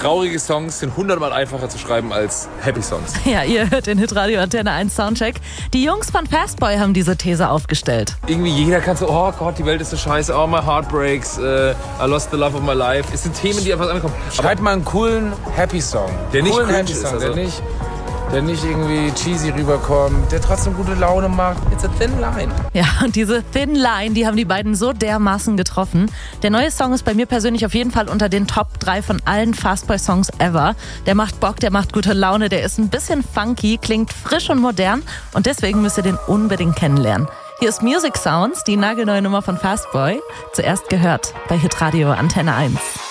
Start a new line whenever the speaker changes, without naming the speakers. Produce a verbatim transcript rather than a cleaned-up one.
traurige Songs sind hundertmal einfacher zu schreiben als Happy Songs.
Ja, ihr hört den Hitradio Antenne eins Soundcheck. Die Jungs von Fastboy haben diese These aufgestellt.
Irgendwie jeder kann so, oh Gott, die Welt ist so scheiße, oh my heart breaks, uh, I lost the love of my life. Es sind Themen, die einfach ankommen.
Schreibt mal einen coolen Happy Song.
Der nicht
coolen
cringe
Happy
ist,
Song,
also.
der nicht, der nicht irgendwie cheesy rüberkommt, der trotzdem gute Laune macht. It's a thin line.
Ja, und diese Thin Line, die haben die beiden so dermaßen getroffen. Der neue Song ist bei mir persönlich auf jeden Fall unter den Top drei von allen Fastboy-Songs ever. Der macht Bock, der macht gute Laune, der ist ein bisschen funky, klingt frisch und modern und deswegen müsst ihr den unbedingt kennenlernen. Hier ist Music Sounds, die nagelneue Nummer von Fastboy. Zuerst gehört bei Hitradio Antenne eins.